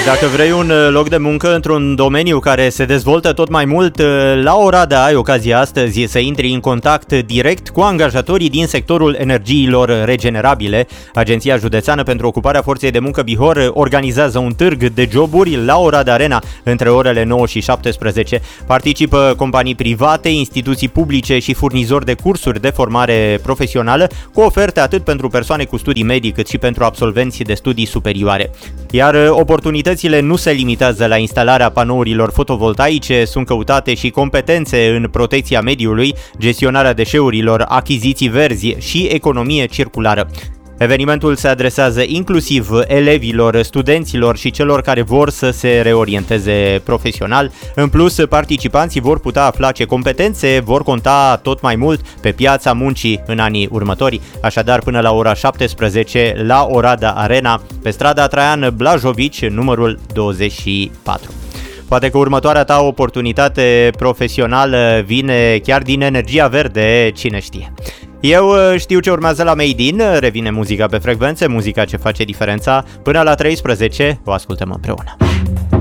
Dacă vrei un loc de muncă într-un domeniu care se dezvoltă tot mai mult, la Oradea ai ocazia astăzi să intri în contact direct cu angajatorii din sectorul energiilor regenerabile. Agenția Județeană pentru Ocuparea Forței de Muncă Bihor organizează un târg de joburi la Oradea Arena între orele 9 și 17. Participă companii private, instituții publice și furnizori de cursuri de formare profesională, cu oferte atât pentru persoane cu studii medii cât și pentru absolvenți de studii superioare. Iar oportunitățile nu se limitează la instalarea panourilor fotovoltaice, sunt căutate și competențe în protecția mediului, gestionarea deșeurilor, achiziții verzi și economie circulară. Evenimentul se adresează inclusiv elevilor, studenților și celor care vor să se reorienteze profesional. În plus, participanții vor putea afla ce competențe vor conta tot mai mult pe piața muncii în anii următori. Așadar, până la ora 17 la Oradea Arena, pe strada Traian Blajovici, numărul 24. Poate că următoarea ta oportunitate profesională vine chiar din energia verde, cine știe. Eu știu ce urmează la Made In, revine muzica pe frecvențe, muzica ce face diferența. Până la 13, o ascultăm împreună.